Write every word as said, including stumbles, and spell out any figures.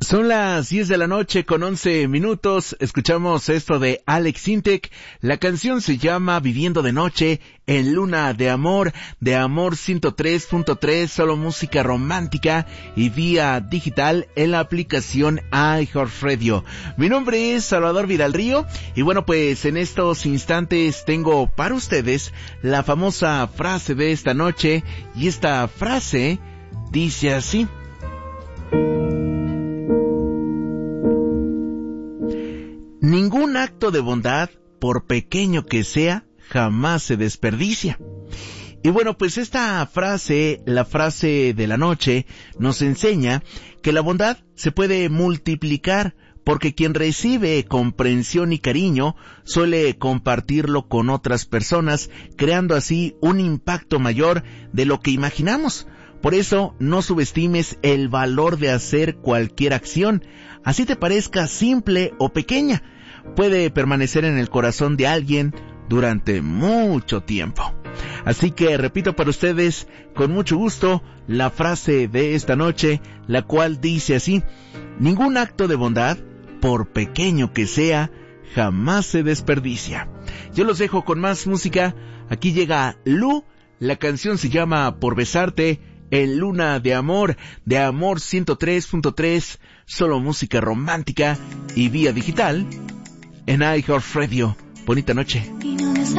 Son las diez de la noche con once minutos, escuchamos esto de Alex Intec, la canción se llama Viviendo de Noche, en Luna de Amor, de Amor ciento tres punto tres, solo música romántica y vía digital en la aplicación iHeartRadio. Mi nombre es Salvador Vidal-Río y bueno, pues en estos instantes tengo para ustedes la famosa frase de esta noche y esta frase dice así: ningún acto de bondad, por pequeño que sea, jamás se desperdicia. Y bueno, pues esta frase, la frase de la noche, nos enseña que la bondad se puede multiplicar, porque quien recibe comprensión y cariño suele compartirlo con otras personas, creando así un impacto mayor de lo que imaginamos. Por eso, no subestimes el valor de hacer cualquier acción, así te parezca simple o pequeña. Puede permanecer en el corazón de alguien durante mucho tiempo. Así que repito para ustedes con mucho gusto la frase de esta noche, la cual dice así: ningún acto de bondad, por pequeño que sea, jamás se desperdicia. Yo los dejo con más música. Aquí llega Lu, la canción se llama Por Besarte, en Luna de Amor, de Amor ciento tres punto tres, solo música romántica y vía digital en iHeartRadio. Bonita noche.